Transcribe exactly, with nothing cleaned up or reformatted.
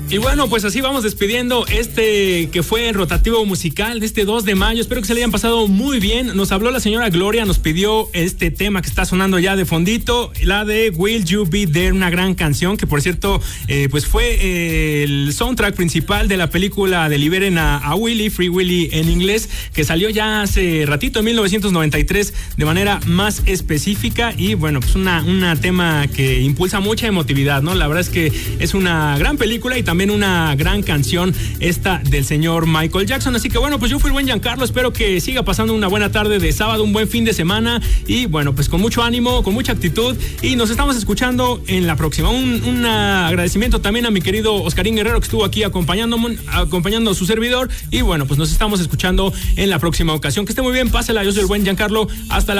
Y bueno, pues así vamos despidiendo este que fue el rotativo musical de este dos de mayo. Espero que se le hayan pasado muy bien. Nos habló la señora Gloria, nos pidió este tema que está sonando ya de fondito, la de Will You Be There, una gran canción que por cierto eh, pues fue eh, el soundtrack principal de la película de Liberen a, a Willy, Free Willy en inglés, que salió ya hace ratito en mil novecientos noventa y tres de manera más específica. Y bueno, pues una, una tema que impulsa mucha emotividad, ¿no? La verdad es que es una gran película y también También una gran canción esta del señor Michael Jackson. Así que bueno, pues yo fui el buen Giancarlo. Espero que siga pasando una buena tarde de sábado, un buen fin de semana. Y bueno, pues con mucho ánimo, con mucha actitud. Y nos estamos escuchando en la próxima. Un, un agradecimiento también a mi querido Oscarín Guerrero, que estuvo aquí acompañándome, acompañando a su servidor. Y bueno, pues nos estamos escuchando en la próxima ocasión. Que esté muy bien, pásela. Yo soy el buen Giancarlo. Hasta la